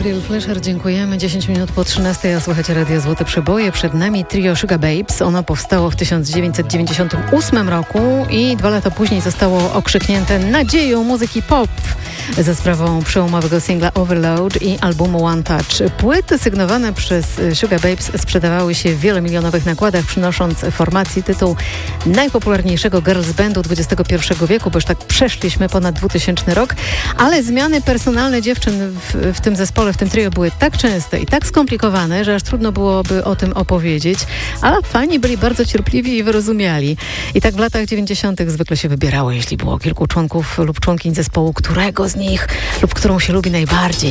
Gabriel Flesher, dziękujemy. 10 minut po 13, a słuchacie Radia Złote Przeboje. Przed nami trio Sugababes. Ono powstało w 1998 roku i 2 lata później zostało okrzyknięte nadzieją muzyki pop za sprawą przełomowego singla Overload i albumu One Touch. Płyty sygnowane przez Sugababes sprzedawały się w wielomilionowych nakładach, przynosząc formacji tytuł najpopularniejszego girls bandu XXI wieku, bo już tak przeszliśmy ponad 2000 rok, ale zmiany personalne dziewczyn w tym zespole, w tym trio były tak częste i tak skomplikowane, że aż trudno byłoby o tym opowiedzieć, a fani byli bardzo cierpliwi i wyrozumiali. I tak w latach 90. zwykle się wybierało, jeśli było kilku członków lub członkiń zespołu, którego z nich lub którą się lubi najbardziej.